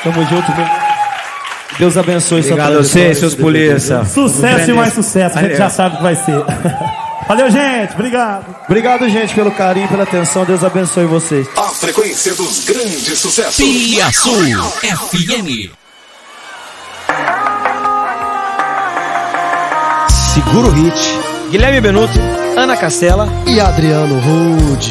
Tamo junto, meu. Deus abençoe. Obrigado a você, seus polícia. Sucesso e mais sucesso, a gente já sabe o que vai ser. Valeu, gente, obrigado. Obrigado, gente, pelo carinho, pela atenção. Deus abençoe vocês. A frequência dos grandes sucessos. Piaçu FM. Seguro Hit, Guilherme Benuto, Ana Castela e Adriano Rude.